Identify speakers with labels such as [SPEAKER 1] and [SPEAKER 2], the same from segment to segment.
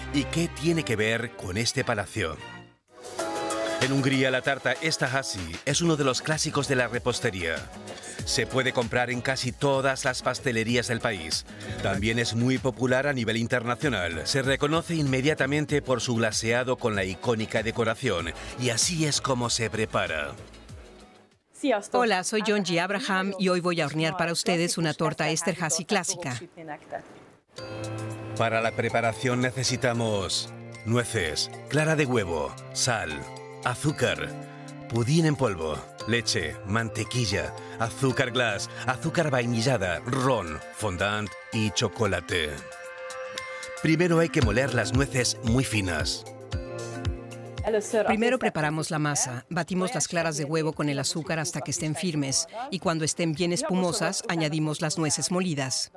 [SPEAKER 1] ¿Y qué tiene que ver con este palacio? En Hungría la tarta Esterházy es uno de los clásicos de la repostería. Se puede comprar en casi todas las pastelerías del país. También es muy popular a nivel internacional. Se reconoce inmediatamente por su glaseado con la icónica decoración. Y así es como se prepara.
[SPEAKER 2] Hola, soy John G. Abraham y hoy voy a hornear para ustedes una torta Esterházy clásica.
[SPEAKER 1] Para la preparación necesitamos nueces, clara de huevo, sal, azúcar, pudín en polvo, leche, mantequilla, azúcar glass, azúcar vainillada, ron, fondant y chocolate. Primero hay que moler las nueces muy finas.
[SPEAKER 2] Primero preparamos la masa, batimos las claras de huevo con el azúcar hasta que estén firmes y cuando estén bien espumosas añadimos las nueces molidas.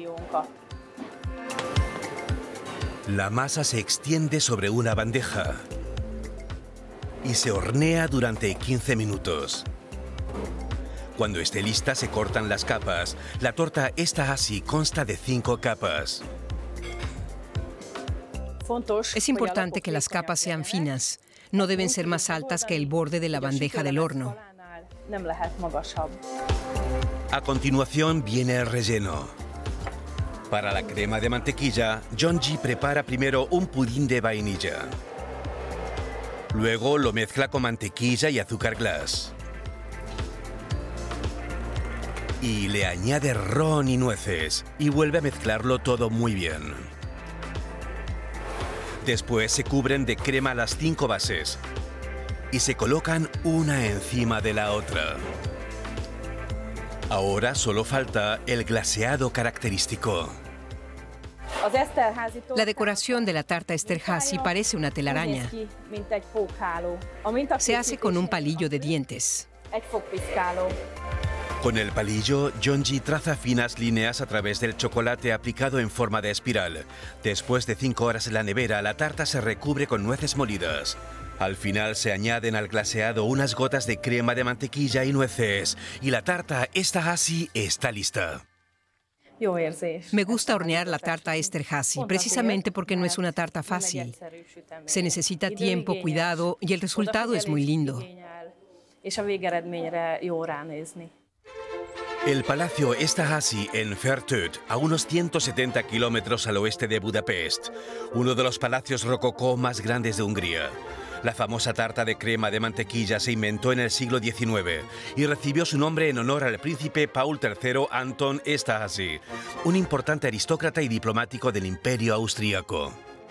[SPEAKER 1] La masa se extiende sobre una bandeja y se hornea durante 15 minutos. Cuando esté lista se cortan las capas. La torta Esterházy consta de 5 capas.
[SPEAKER 2] Es importante que las capas sean finas. No deben ser más altas que el borde de la bandeja del horno.
[SPEAKER 1] A continuación viene el relleno. Para la crema de mantequilla, John G. prepara primero un pudín de vainilla. Luego lo mezcla con mantequilla y azúcar glass. Y le añade ron y nueces y vuelve a mezclarlo todo muy bien. Después se cubren de crema las 5 bases y se colocan una encima de la otra. Ahora solo falta el glaseado característico.
[SPEAKER 2] La decoración de la tarta Esterházy parece una telaraña. Se hace con un palillo de dientes.
[SPEAKER 1] Con el palillo, John G. traza finas líneas a través del chocolate aplicado en forma de espiral. Después de 5 horas en la nevera, la tarta se recubre con nueces molidas. Al final se añaden al glaseado unas gotas de crema de mantequilla y nueces. Y la tarta Esterházy está lista.
[SPEAKER 2] Me gusta hornear la tarta Esterházy, precisamente porque no es una tarta fácil. Se necesita tiempo, cuidado y el resultado es muy lindo.
[SPEAKER 1] El Palacio Esterházy en Fertőt, a unos 170 kilómetros al oeste de Budapest, uno de los palacios rococó más grandes de Hungría. La famosa tarta de crema de mantequilla se inventó en el siglo XIX y recibió su nombre en honor al príncipe Paul III Anton Esterházy, un importante aristócrata y diplomático del Imperio Austríaco.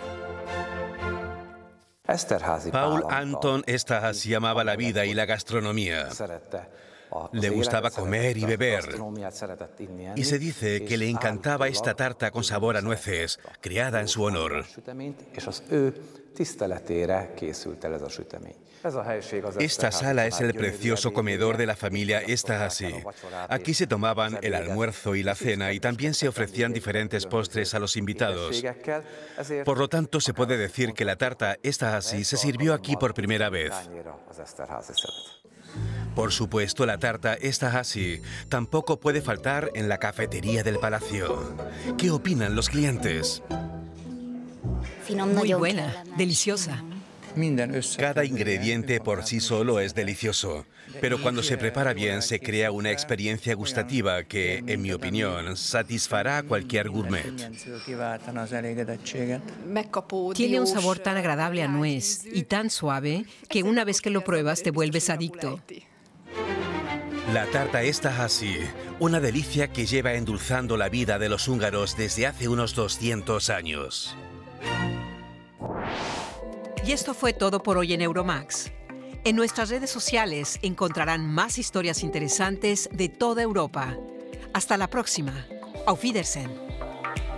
[SPEAKER 1] Paul Anton Esterházy amaba la vida y la gastronomía. Le gustaba comer y beber. Y se dice que le encantaba esta tarta con sabor a nueces, creada en su honor. Esta sala es el precioso comedor de la familia Esterházy. Aquí se tomaban el almuerzo y la cena y también se ofrecían diferentes postres a los invitados. Por lo tanto, se puede decir que la tarta Esterházy se sirvió aquí por primera vez. Por supuesto, la tarta Esterházy tampoco puede faltar en la cafetería del palacio. ¿Qué opinan los clientes?
[SPEAKER 2] Muy buena, deliciosa.
[SPEAKER 1] Cada ingrediente por sí solo es delicioso, pero cuando se prepara bien se crea una experiencia gustativa que, en mi opinión, satisfará a cualquier gourmet.
[SPEAKER 2] Tiene un sabor tan agradable a nuez y tan suave que una vez que lo pruebas te vuelves adicto.
[SPEAKER 1] La tarta Esterházy, una delicia que lleva endulzando la vida de los húngaros desde hace unos 200 años.
[SPEAKER 2] Y esto fue todo por hoy en Euromax. En nuestras redes sociales encontrarán más historias interesantes de toda Europa. Hasta la próxima. Auf Wiedersehen.